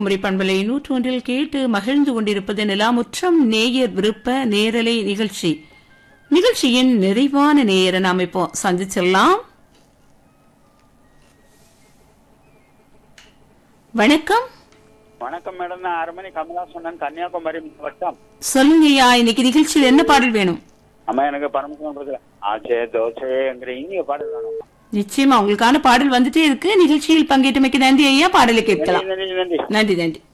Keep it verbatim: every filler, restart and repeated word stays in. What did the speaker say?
குமரி பண்பலை நூற்று ஒன்றில் கேட்டு மகிழ்ந்து கொண்டிருப்பது நிலாமுற்றம் நேயர் விருப்ப நேரலை நிகழ்ச்சி. நிகழ்ச்சியின் நிறைவான நேயரை நாம் இப்போ சந்திச்சிடலாம். வணக்கம். வணக்கம் மேடம், நான் அரமணி கமலா சொன்னேன், கன்னியாகுமரி மாவட்டம். சொல்லுங்கய்யா, இன்னைக்கு நிகழ்ச்சியில் என்ன பாடல் வேணும்? அம்மா எனக்கு பரமசிவம் ஆச்சே தோசைங்கிற இனிய பாடல் வேணும். நிச்சயமா உங்களுக்கான பாடல் வந்துட்டே இருக்கு. நிகழ்ச்சியில் பங்கேற்றமைக்கு நன்றி ஐயா. பாடலை கேட்கலாம். நன்றி நன்றி நன்றி நன்றி.